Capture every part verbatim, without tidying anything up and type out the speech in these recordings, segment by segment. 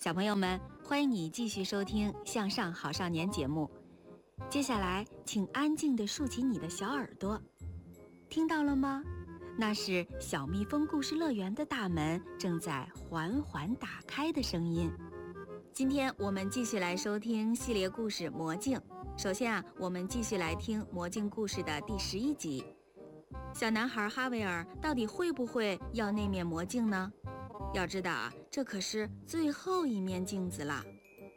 小朋友们，欢迎你继续收听《向上好少年》节目。接下来，请安静地竖起你的小耳朵，听到了吗？那是小蜜蜂故事乐园的大门正在缓缓打开的声音。今天我们继续来收听系列故事《魔镜》。首先啊，我们继续来听《魔镜》故事的第十一集。小男孩哈维尔到底会不会要那面魔镜呢？要知道啊，这可是最后一面镜子啦。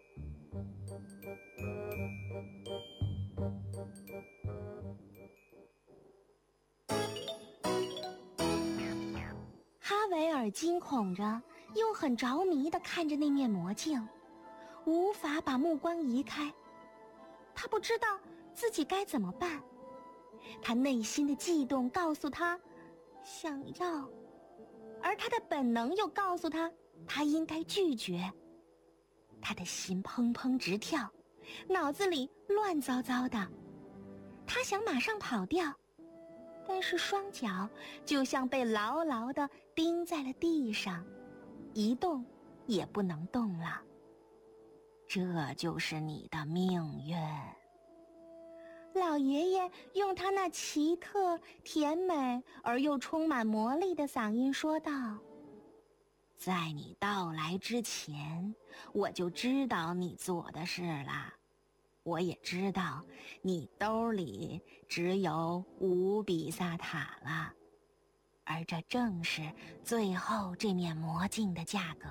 哈维尔惊恐着，又很着迷地看着那面魔镜，无法把目光移开。他不知道自己该怎么办，他内心的悸动告诉他想要，而他的本能又告诉他他应该拒绝。他的心砰砰直跳，脑子里乱糟糟的。他想马上跑掉，但是双脚就像被牢牢地钉在了地上，一动也不能动了。这就是你的命运。老爷爷用他那奇特、甜美而又充满魔力的嗓音说道：在你到来之前，我就知道你做的事了。我也知道你兜里只有五比萨塔了，而这正是最后这面魔镜的价格。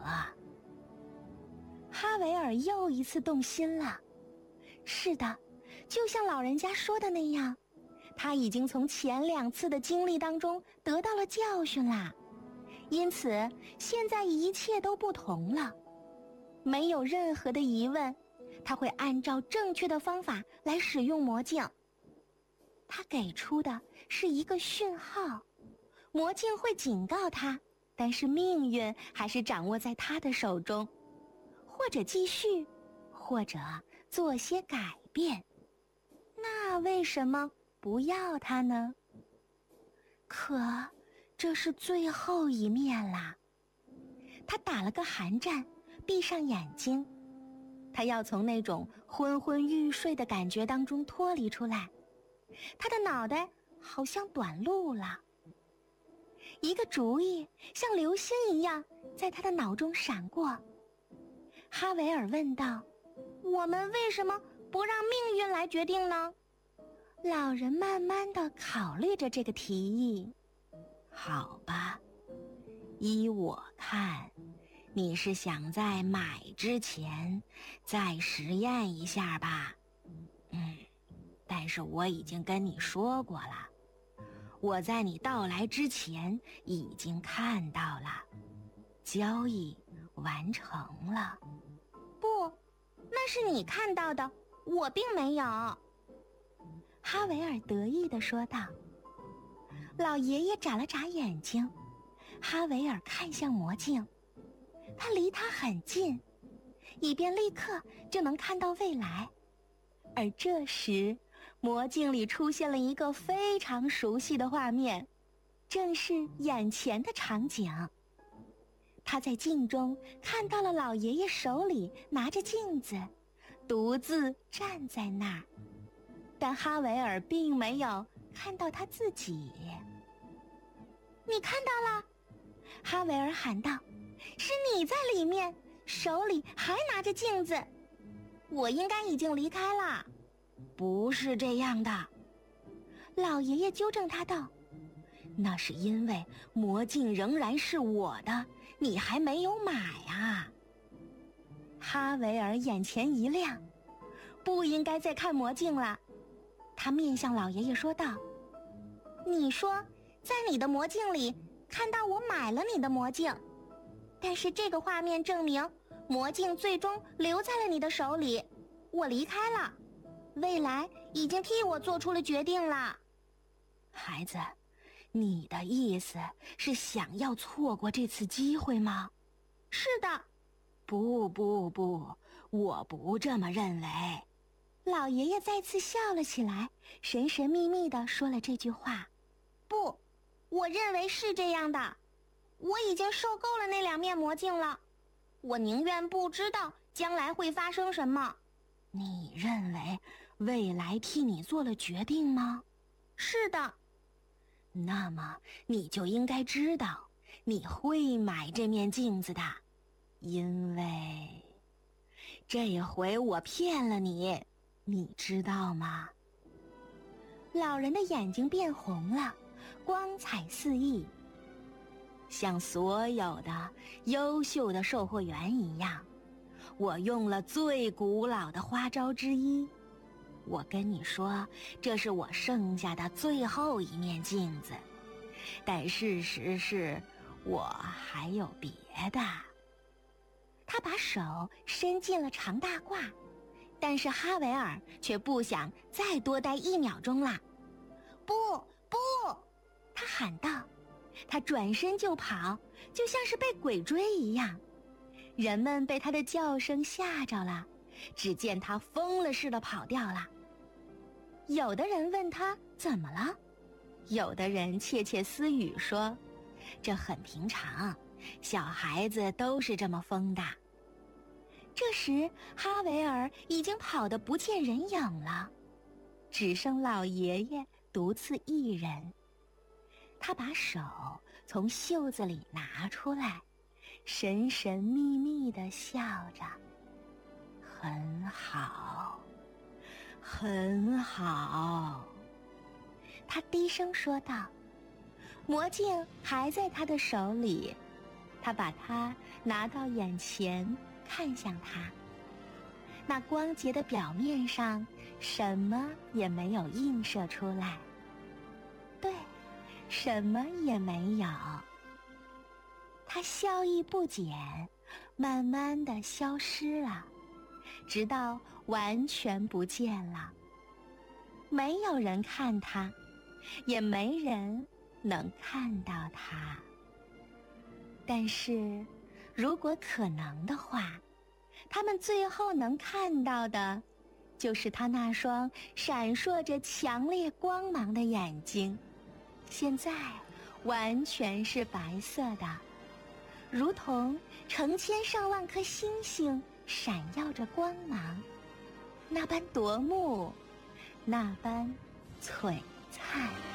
哈维尔又一次动心了。是的，就像老人家说的那样，他已经从前两次的经历当中得到了教训啦，因此现在一切都不同了。没有任何的疑问，他会按照正确的方法来使用魔镜。他给出的是一个讯号，魔镜会警告他，但是命运还是掌握在他的手中，或者继续，或者做些改变。那为什么不要它呢？可这是最后一面啦。他打了个寒战，闭上眼睛。他要从那种昏昏欲睡的感觉当中脱离出来。他的脑袋好像短路了。一个主意像流星一样在他的脑中闪过。哈维尔问道：我们为什么不让命运来决定呢？老人慢慢地考虑着这个提议。好吧，依我看，你是想在买之前再实验一下吧？嗯，但是我已经跟你说过了，我在你到来之前已经看到了，交易完成了。不，那是你看到的，我并没有。哈维尔得意地说道。老爷爷眨了眨眼睛，哈维尔看向魔镜，他离他很近，以便立刻就能看到未来。而这时，魔镜里出现了一个非常熟悉的画面，正是眼前的场景。他在镜中看到了老爷爷手里拿着镜子，独自站在那儿，但哈维尔并没有看到他自己。你看到了？哈维尔喊道，是你在里面，手里还拿着镜子。我应该已经离开了。不是这样的，老爷爷纠正他道，那是因为魔镜仍然是我的，你还没有买啊。哈维尔眼前一亮，不应该再看魔镜了。他面向老爷爷说道，你说在你的魔镜里看到我买了你的魔镜，但是这个画面证明魔镜最终留在了你的手里，我离开了，未来已经替我做出了决定了。孩子，你的意思是想要错过这次机会吗？是的。不不不，我不这么认为。老爷爷再次笑了起来，神神秘秘地说了这句话。不，我认为是这样的。我已经受够了那两面魔镜了。 我宁愿不知道将来会发生什么。你认为未来替你做了决定吗？是的。那么你就应该知道，你会买这面镜子的，因为这回我骗了你，你知道吗？老人的眼睛变红了，光彩四溢。像所有的优秀的售货员一样，我用了最古老的花招之一。我跟你说，这是我剩下的最后一面镜子，但事实是，我还有别的。他把手伸进了长大褂，但是哈维尔却不想再多待一秒钟啦。不不，他喊道。他转身就跑，就像是被鬼追一样。人们被他的叫声吓着了，只见他疯了似的跑掉了。有的人问他怎么了，有的人窃窃私语说，这很平常，小孩子都是这么疯的。这时哈维尔已经跑得不见人影了，只剩老爷爷独自一人。他把手从袖子里拿出来，神神秘秘地笑着。很好，很好，他低声说道。魔镜还在他的手里，他把它拿到眼前，看向他。那光洁的表面上什么也没有映射出来。对，什么也没有。它笑意不减，慢慢地消失了，直到完全不见了。没有人看它，也没人能看到它。但是，如果可能的话，他们最后能看到的，就是他那双闪烁着强烈光芒的眼睛。现在完全是白色的，如同成千上万颗星星闪耀着光芒，那般夺目，那般璀璨。